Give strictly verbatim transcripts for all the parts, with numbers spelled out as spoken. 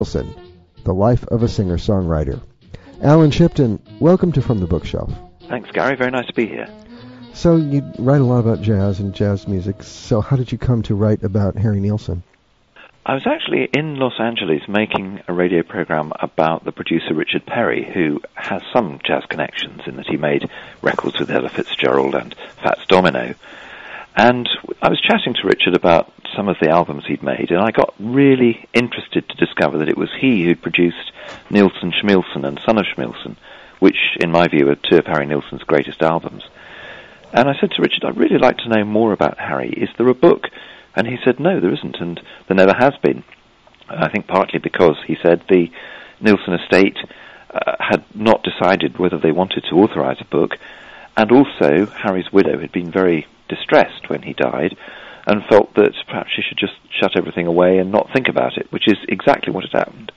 Nilsson, The Life of a Singer-Songwriter. Alan Shipton, welcome to From the Bookshelf. Thanks, Gary. Very nice to be here. So you write a lot about jazz and jazz music. So how did you come to write about Harry Nilsson? I was actually in Los Angeles making a radio program about the producer Richard Perry, who has some jazz connections in that he made records with Ella Fitzgerald and Fats Domino. And I was chatting to Richard about some of the albums he'd made, and I got really interested to discover that it was he who'd produced Nilsson, Schmilsson and Son of Schmilsson, which, in my view, are two of Harry Nilsson's greatest albums. And I said to Richard, I'd really like to know more about Harry. Is there a book? And he said, no, there isn't, and there never has been. And I think partly because, he said, the Nilsson estate uh, had not decided whether they wanted to authorize a book, and also Harry's widow had been very distressed when he died and felt that perhaps she should just shut everything away and not think about it, which is exactly what had happened.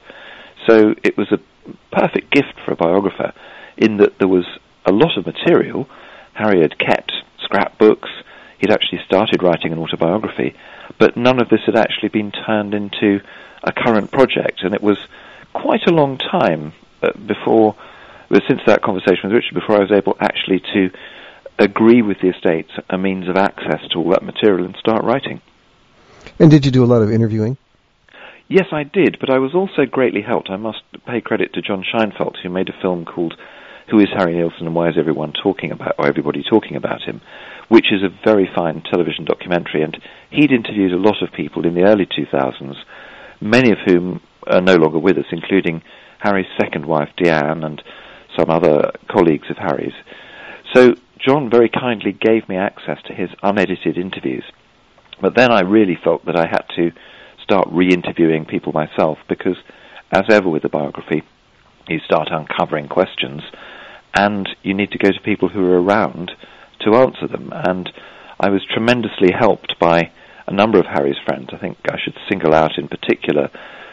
So it was a perfect gift for a biographer in that there was a lot of material. Harry had kept scrapbooks. He'd actually started writing an autobiography, but none of this had actually been turned into a current project, and it was quite a long time uh, before, well, since that conversation with Richard, before I was able actually to agree with the estate a means of access to all that material and start writing. And did you do a lot of interviewing? Yes, I did, but I was also greatly helped. I must pay credit to John Scheinfeld, who made a film called Who is Harry Nilsson and Why is Everyone Talking About, or Everybody Talking About Him, which is a very fine television documentary, and he'd interviewed a lot of people in the early two thousands, many of whom are no longer with us, including Harry's second wife, Deanne, and some other colleagues of Harry's. So John very kindly gave me access to his unedited interviews, but then I really felt that I had to start re-interviewing people myself, because, as ever with a biography, you start uncovering questions, and you need to go to people who are around to answer them. And I was tremendously helped by a number of Harry's friends. I think I should single out in particular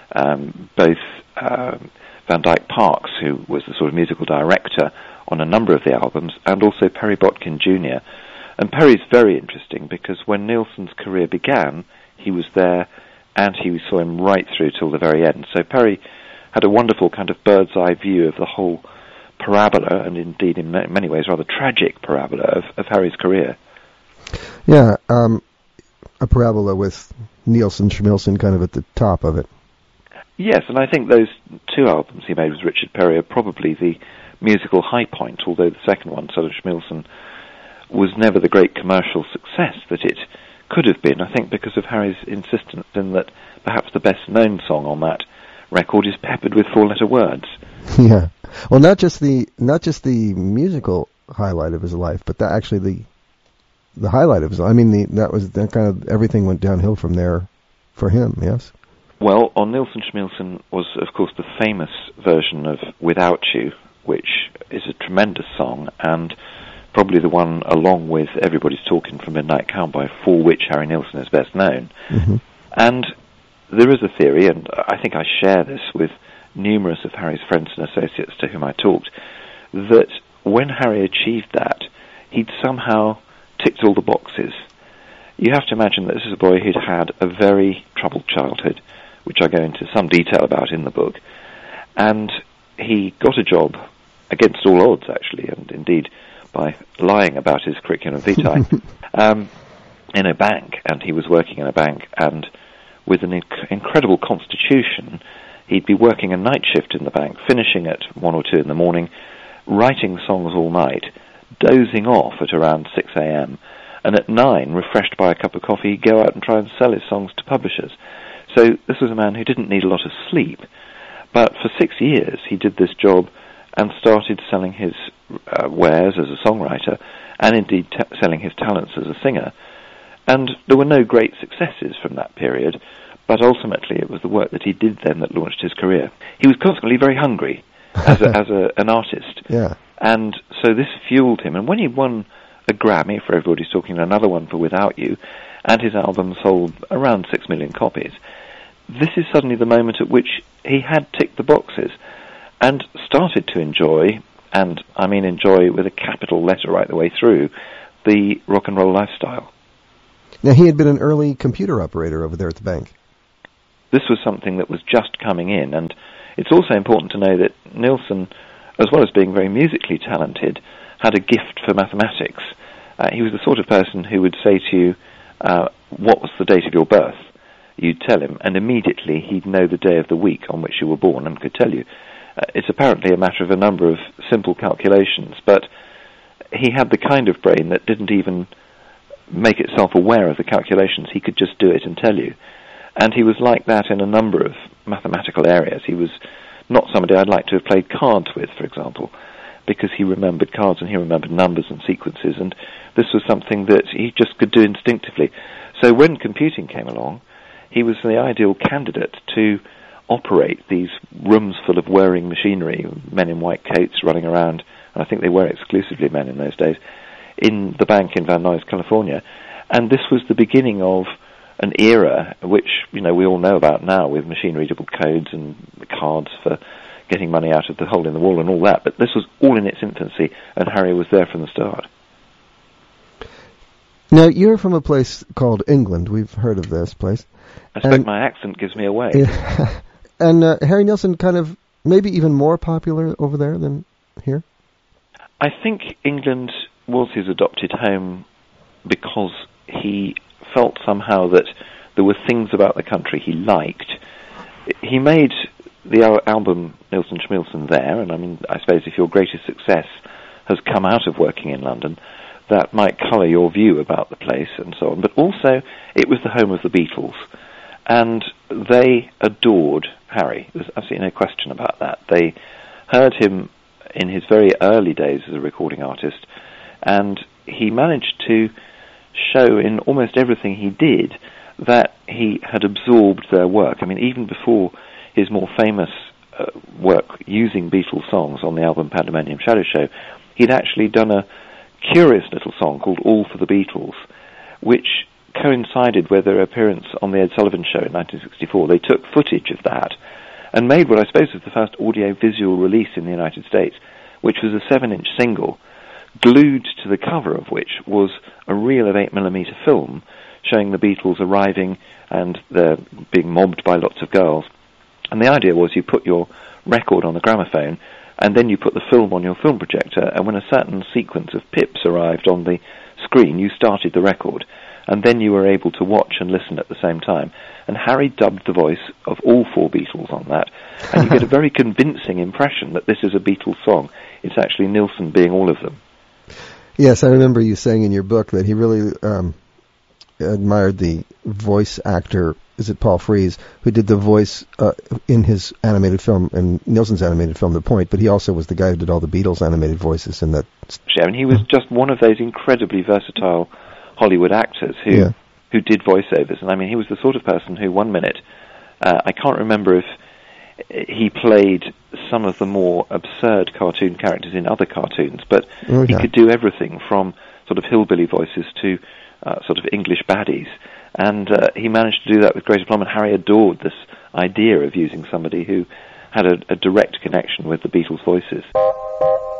um, both uh, Van Dyke Parks, who was the sort of musical director on a number of the albums, and also Perry Botkin Junior And Perry's very interesting because when Nilsson's career began, he was there and he saw him right through till the very end. So Perry had a wonderful kind of bird's eye view of the whole parabola, and indeed in many ways rather tragic parabola of, of Harry's career. Yeah, um, a parabola with Nilsson, Schmilsson kind of at the top of it. Yes, and I think those two albums he made with Richard Perry are probably the musical high point, although the second one, Son of Schmilsson, was never the great commercial success that it could have been, I think because of Harry's insistence in that perhaps the best-known song on that record is peppered with four-letter words. Yeah. Well, not just the not just the musical highlight of his life, but that actually the the highlight of his life. I mean, the, that was that kind of everything went downhill from there for him. Yes. Well, on Nilsson Schmilsson was, of course, the famous version of Without You, which is a tremendous song, and probably the one, along with Everybody's Talking from Midnight Cowboy, for which Harry Nilsson is best known. Mm-hmm. And there is a theory, and I think I share this with numerous of Harry's friends and associates to whom I talked, that when Harry achieved that, he'd somehow ticked all the boxes. You have to imagine that this is a boy who'd had a very troubled childhood, which I go into some detail about in the book, and he got a job against all odds, actually, and indeed by lying about his curriculum vitae, um, in a bank, and he was working in a bank, and with an inc- incredible constitution, he'd be working a night shift in the bank, finishing at one or two in the morning, writing songs all night, dozing off at around six a.m., and at nine, refreshed by a cup of coffee, he'd go out and try and sell his songs to publishers. So this was a man who didn't need a lot of sleep, but for six years he did this job and started selling his uh, wares as a songwriter, and indeed t- selling his talents as a singer. And there were no great successes from that period, but ultimately it was the work that he did then that launched his career. He was consequently very hungry as, a, as a, an artist, yeah. And so this fueled him. And when he won a Grammy for Everybody's Talking, another one for Without You, and his album sold around six million copies, this is suddenly the moment at which he had ticked the boxes and started to enjoy, and I mean enjoy with a capital letter right the way through, the rock and roll lifestyle. Now, he had been an early computer operator over there at the bank. this was something that was just coming in. And it's also important to know that Nilsson, as well as being very musically talented, had a gift for mathematics. Uh, he was the sort of person who would say to you, uh, what was the date of your birth? You'd tell him, and immediately he'd know the day of the week on which you were born and could tell you. Uh, it's apparently a matter of a number of simple calculations, but he had the kind of brain that didn't even make itself aware of the calculations. He could just do it and tell you. And he was like that in a number of mathematical areas. He was not somebody I'd like to have played cards with, for example, because he remembered cards and he remembered numbers and sequences, and this was something that he just could do instinctively. So when computing came along, he was the ideal candidate to operate these rooms full of whirring machinery, men in white coats running around, and I think they were exclusively men in those days, in the bank in Van Nuys, California. And this was the beginning of an era which, you know, we all know about now with machine-readable codes and cards for getting money out of the hole in the wall and all that, but this was all in its infancy, and Harry was there from the start. Now, you're from a place called England. We've heard of this place. I expect and, my accent gives me away. Yeah. And uh, Harry Nilsson kind of maybe even more popular over there than here? I think England was his adopted home because he felt somehow that there were things about the country he liked. He made the al- album Nilsson Schmilsson there, and I mean, I suppose if your greatest success has come out of working in London, that might colour your view about the place and so on. But also, it was the home of the Beatles, and they adored Harry. There's absolutely no question about that. They heard him in his very early days as a recording artist, and he managed to show in almost everything he did that he had absorbed their work. I mean, even before his more famous uh, work using Beatles songs on the album Pandemonium Shadow Show, he'd actually done a curious little song called All for the Beatles, which coincided with their appearance on the Ed Sullivan Show in nineteen sixty-four. They took footage of that and made what I suppose was the first audio-visual release in the United States, which was a seven-inch single, glued to the cover of which was a reel of eight millimeter film showing the Beatles arriving and they're being mobbed by lots of girls. And the idea was you put your record on the gramophone and then you put the film on your film projector, and when a certain sequence of pips arrived on the screen, you started the record, and then you were able to watch and listen at the same time. And Harry dubbed the voice of all four Beatles on that, and you get a very convincing impression that this is a Beatles song. It's actually Nilsson being all of them. Yes, I remember you saying in your book that he really um, admired the voice actor, is it Paul Frees, who did the voice uh, in his animated film, in Nilsson's animated film, The Point, but he also was the guy who did all the Beatles animated voices in that. Yeah, and he was just one of those incredibly versatile Hollywood actors who yeah. who did voiceovers. And I mean, he was the sort of person who one minute, uh, I can't remember if he played some of the more absurd cartoon characters in other cartoons, but oh, yeah. he could do everything from sort of hillbilly voices to uh, sort of English baddies. And uh, he managed to do that with great aplomb, and Harry adored this idea of using somebody who had a, a direct connection with the Beatles' voices.